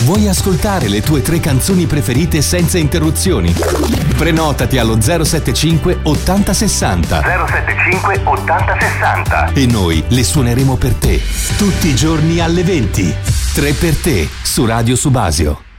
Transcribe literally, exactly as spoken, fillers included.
Vuoi ascoltare le tue tre canzoni preferite senza interruzioni? Prenotati allo zero sette cinque ottanta sessanta zero sette cinque ottanta sessanta e noi le suoneremo per te tutti i giorni alle venti. Tre per te su Radio Subasio.